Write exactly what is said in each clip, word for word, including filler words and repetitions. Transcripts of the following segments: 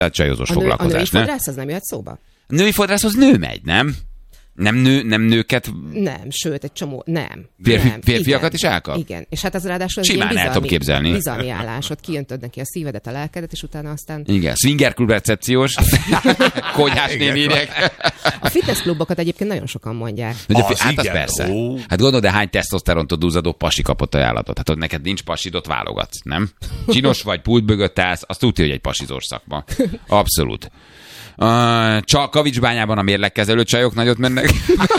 Tehát csajozós a nő, foglalkozás, a női nem? fodrász az nem jöhet szóba? A női fodrászhoz nő megy, nem? Nem, nő, nem nőket... Nem, sőt, egy csomó, nem. Férfi, nem. férfiakat Igen. is elkap? Igen, és hát az ráadásul Simán ilyen el tudom képzelni. bizalmi, bizalmi állás, ott kijöntöd neki a szívedet, a lelkedet, és utána aztán... Igen, swinger klub recepciós, konyhás némények. A fitness klubokat egyébként nagyon sokan mondják. Ugye, Az hát az igen, persze. ó. Hát gondolod, de hány tesztoszterontól duzzadó pasi kapott ajánlatot? Hát ott neked nincs pasidot, válogatsz, nem? Csinos vagy, pult mögött állsz, azt tudja, hogy egy pasizós szakma. Abszolút. Uh, csak Kavicsbányában a mérlegkezelő csajok nagyot mennek.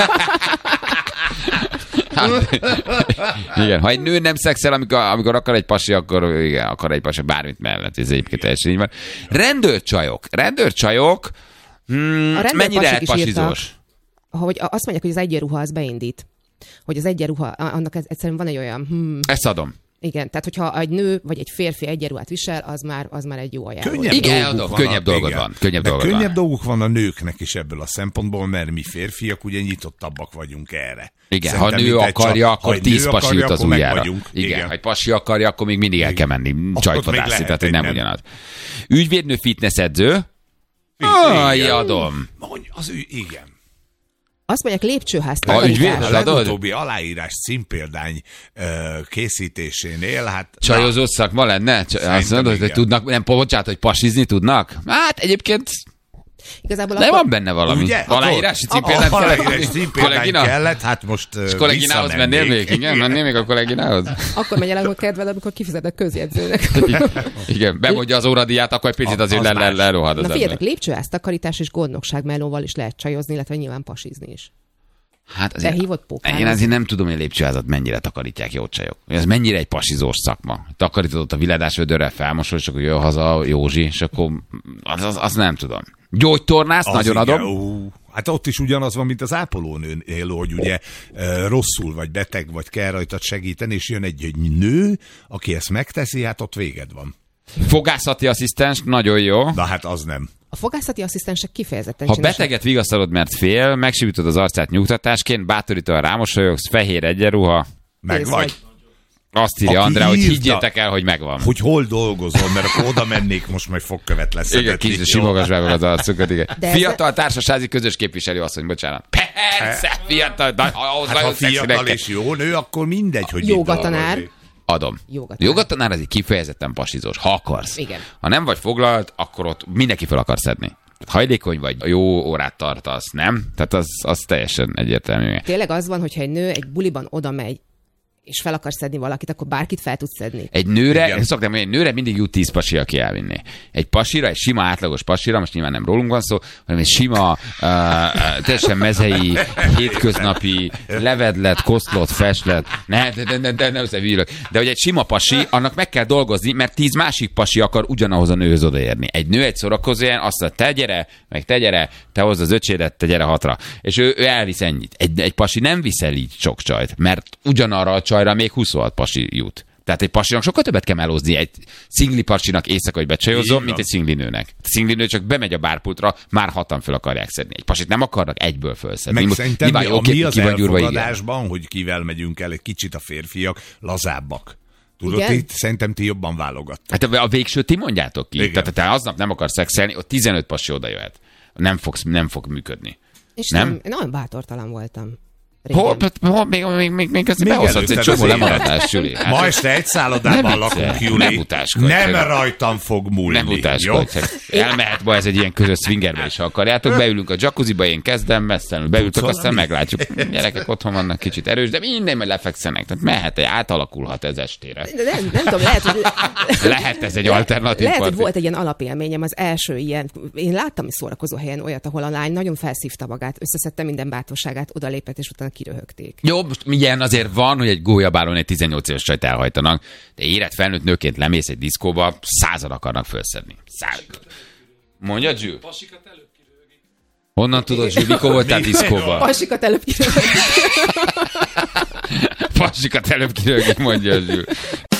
Hát, igen, ha egy nő nem szexel, amikor, amikor akar egy pasi, akkor igen, akar egy pasi bármit mellett. Ez egyébként teljesen így van. Rendőrcsajok. Rendőrcsajok. Hmm, mennyire lehet pasizós? Hogy azt mondják, hogy az egyenruha az beindít. Hogy az egyenruha, annak egyszerűen van egy olyan... Hmm, Ezt adom. igen, tehát hogyha egy nő vagy egy férfi egyenruhát visel, az már, az már egy jó ajánló. Könnyebb Igen, dolguk adom, van könnyebb a, dolgod igen. van. Könnyebb De dolgod könnyebb van. dolguk van a nőknek is ebből a szempontból, mert mi férfiak ugye nyitottabbak vagyunk erre. Igen, Szerintem ha nő mindegy, akarja, csak, akkor ha tíz nő pasi akarja, jut az akkor meg ujjára. vagyunk. Igen, Igen. ha egy pasi akarja, akkor még mindig el kell menni csajtodászni, lehet tehát hogy egy nem nem. ugyanaz. Ügyvédnő fitnessedző. Aj, adom. Mondj, az ő, igen. Azt mondják, lépcsőház A ügyvéd? takarítás. A adod? legutóbbi aláírás címpéldány ö, készítésénél, hát... Csajozó szakma lenne? Cs- Azt mondod, hogy igen. tudnak, nem bocsánat, hogy pasizni tudnak? Hát egyébként Igazából de akkor... van benne valami. Ugye? Aláírási Akkor- címpéldány a- kellett? aláírási címpéldány Kollégina? kellett, hát most És kolléginához mennél még? Igen, mennél még a kolléginához? Akkor megy el a kedved, amikor kifizetek közjegyzőnek. Igen, bemondja az óradíját, akkor egy picit Az- azért az le- le- más. lerohad az Na figyeljetek, ember. lépcsőház takarítás és gondnokság melóval is lehet csajozni, illetve nyilván pasizni is. Hát Te hívott pókára? én azért nem tudom, hogy a lépcsőházat mennyire takarítják jó csajok. Ez mennyire egy pasizós szakma. Takarítod ott a villadás vödörrel, felmosol, és akkor jön haza Józsi, és akkor az, az, az nem tudom. Gyógytornász, Az nagyon igen, adom. Ó, hát ott is ugyanaz van, mint az ápolónőnél, hogy ugye e, rosszul vagy beteg, vagy kell rajtad segíteni, és jön egy, egy nő, aki ezt megteszi, hát ott véged van. Fogászati asszisztens, nagyon jó. Na hát az nem. A fogászati asszisztensek kifejezetten Ha csinosek. beteget vigasztalod, mert fél, megsimítod az arcát nyugtatásként, bátorítóan rámosolyogsz, fehér egyenruha, Meg Kész vagy. vagy. azt írja Aki Andrá, hogy írta- higgyétek el, hogy megvan. Hogy hol dolgozol, mert akkor oda mennék most majd fogkövet lesz. Igen, kicsit simogass be az arcukat, igen. De ez- Fiatal társasági közös képviselő asszony, bocsánat. Persze, fiatal, de ahhoz Hát ha nagyon fiatal szexinek és jó nő, akkor mindegy, hogy Jogatanár. itt dolgozik. adom. Jogatanár. Jogatanár az egy kifejezetten pasizós, ha akarsz. Igen. Ha nem vagy foglalt, akkor ott mindenki fel akar szedni. Hajlékony vagy, jó órát tartasz, nem? Tehát az, az teljesen egyértelmű. Tényleg az van, hogyha egy nő egy buliban oda megy, és fel akar szedni valakit, akkor bárkit fel tudsz szedni. Egy nőre, Igen. szoktam mondani, egy nőre mindig jut tíz pasi, aki elvinné. Egy pasira, egy sima átlagos pasira, most nyilván nem rólunk van szó, hanem egy sima, uh, uh, teljesen mezei, hétköznapi, levedlet, koszlott, festlet, ne, de, de, de, de, ne összevírok. De hogy egy sima pasi, annak meg kell dolgozni, mert tíz másik pasi akar ugyanahoz a nőhöz odaérni. Egy nő egy szórakozóján azt mondja, te gyere, meg te gyere, te hozd az öcsédet, te gyere hatra. És ő, ő elvisz ennyit. Egy, egy pasi nem viszel így sok csajt, mert ugyanarra a csajra még huszonhat pasi jut. Tehát egy pasinak sokkal többet kell melózni egy szingli pasinak éjszaka, hogy becsajozzon, mint egy szingli nőnek. A szingli nő csak bemegy a bárpultra, már hatan föl akarják szedni. Egy pasit nem akarnak egyből fölszedni. Meg Most szerintem mi, nyilván a, oké, mi az ki van gyúrva, igen. elfogadásban, hogy kivel megyünk el, egy kicsit a férfiak lazábbak. Tudod, Igen? itt szerintem ti jobban válogattok. Hát a végső ti mondjátok ki. Igen. Tehát ha te aznap nem akarsz szexelni, ott tizenöt pasi oda jöhet. Nem, fogsz, nem fog működni. És Nem? nem? nem nagyon bátortalan voltam. Régen. Hol, hol, még, még, még, még ezt Még behozhatsz egy előtted csomó az élet. lemaradás, Juli. Hát, Ma este egy szállodában Ne lakunk, viccelj, Juli. ne butáskodj. Nem rajtam fog múlni. nem jó? utáskodj. Elmehet ma ez egy ilyen közös swingerbe is, ha akarjátok. Beülünk a jacuzziba, én kezdem, messzenül beültök, Tudsz aztán valami? meglátjuk. Gyerekek otthon vannak kicsit erős, de minden majd lefekszenek. Tehát mehet, átalakulhat ez estére. De nem, nem tudom, lehet, hogy... Lehet ez egy alternatív Lehet, hogy parti. volt egy ilyen alapélményem, az első ilyen. Én láttam egy szórakozó helyen olyat, ahol a lány nagyon felszívta magát, összeszedte minden bátorságát, odalépett, és utána kiröhögték. Jó, most milyen azért van, hogy egy gólyabálon egy tizennyolc éves csajt elhajtanak, de érett felnőtt nőként lemész egy diszkóba, százan akarnak felszedni. Száz. Mondja, Zsül? Honnan tudod, Zsül, mikor voltál diszkóba? Pasikat előbb kiröhögték. Pasikat előbb kirögik, mondja Zsül.